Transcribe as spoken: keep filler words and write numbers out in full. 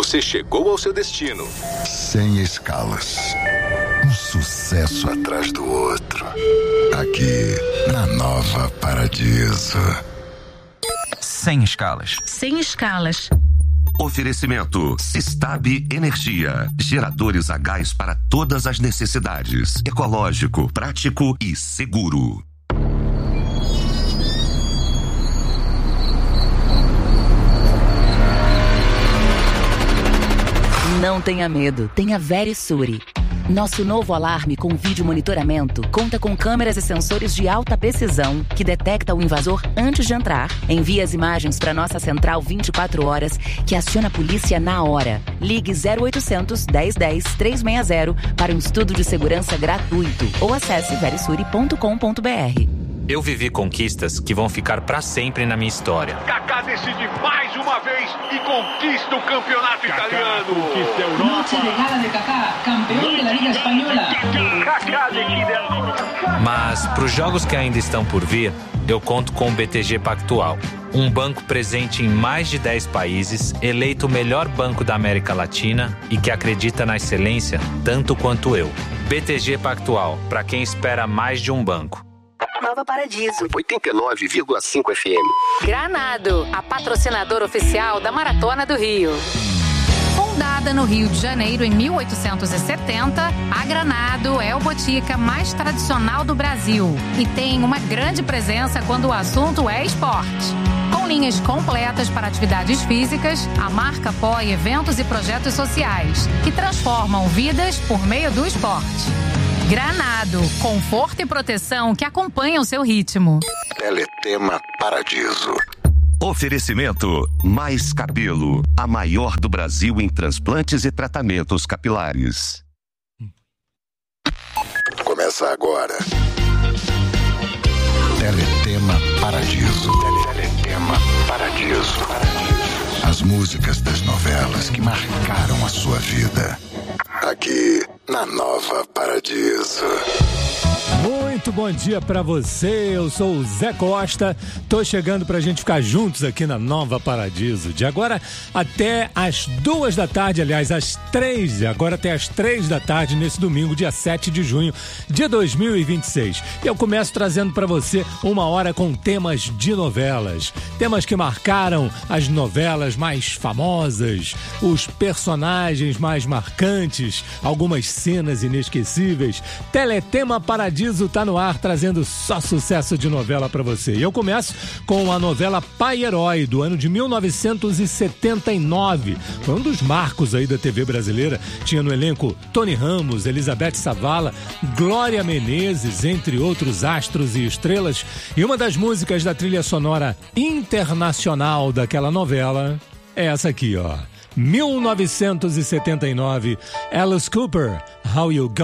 você chegou ao seu destino. Sem escalas. Um sucesso atrás do outro. Aqui, na Nova Paradiso. Sem escalas. Sem escalas. Oferecimento Sistab Energia. Geradores a gás para todas as necessidades. Ecológico, prático e seguro. Não tenha medo, tenha Verisure. Nosso novo alarme com vídeo monitoramento conta com câmeras e sensores de alta precisão que detecta o invasor antes de entrar, envia as imagens para nossa central vinte e quatro horas, que aciona a polícia na hora. Ligue zero oitocentos, dez dez, trezentos e sessenta para um estudo de segurança gratuito ou acesse verisure ponto com ponto b r. Eu vivi conquistas que vão ficar pra sempre na minha história. Kaká decide mais uma vez e conquista o campeonato Kaká italiano. Conquista a Europa. Noche de gala de Kaká, campeão da Liga Espanhola. Kaká decide a... Mas pros jogos que ainda estão por vir, eu conto com o B T G Pactual. Um banco presente em mais de dez países, eleito o melhor banco da América Latina e que acredita na excelência tanto quanto eu. B T G Pactual, pra quem espera mais de um banco. Nova Paradiso. oitenta e nove vírgula cinco F M. Granado, a patrocinadora oficial da Maratona do Rio. Fundada no Rio de Janeiro em mil oitocentos e setenta, a Granado é o botica mais tradicional do Brasil e tem uma grande presença quando o assunto é esporte. Com linhas completas para atividades físicas, a marca apoia eventos e projetos sociais que transformam vidas por meio do esporte. Granado, conforto e proteção que acompanham o seu ritmo. Teletema Paradiso. Oferecimento Mais Cabelo, a maior do Brasil em transplantes e tratamentos capilares. Começa agora. Teletema Paradiso. Teletema Paradiso. As músicas das novelas que marcaram a sua vida. Aqui na Nova Paradiso. Muito bom dia pra você, eu sou o Zé Costa, tô chegando pra gente ficar juntos aqui na Nova Paradiso, de agora até as duas da tarde, aliás, às três, agora até às três da tarde, nesse domingo, dia sete de junho de dois mil e vinte e seis. E eu começo trazendo pra você uma hora com temas de novelas, temas que marcaram as novelas mais famosas, os personagens mais marcantes, algumas cenas inesquecíveis. Teletema Paradiso tá no ar, trazendo só sucesso de novela pra você. E eu começo com a novela Pai Herói, do ano de mil novecentos e setenta e nove. Foi um dos marcos aí da T V brasileira. Tinha no elenco Tony Ramos, Elizabeth Savala, Glória Menezes, entre outros astros e estrelas. E uma das músicas da trilha sonora internacional daquela novela é essa aqui, ó. mil novecentos e setenta e nove, Alice Cooper, How You Go.